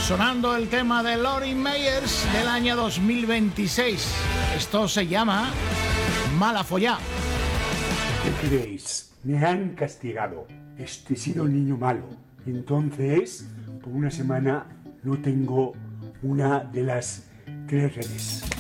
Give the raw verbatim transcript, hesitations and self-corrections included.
Sonando el tema de Lori Meyers del año dos mil veintiséis. Esto se llama Mala Follá. ¿Qué creéis? Me han castigado. Este he sido el niño malo. Entonces, por una semana no tengo una de las tres redes.